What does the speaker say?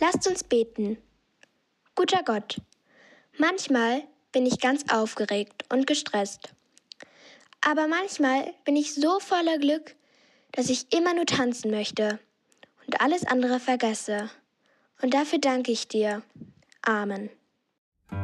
Lasst uns beten. Guter Gott, manchmal bin ich ganz aufgeregt und gestresst. Aber manchmal bin ich so voller Glück, dass ich immer nur tanzen möchte und alles andere vergesse. Und dafür danke ich dir. Amen.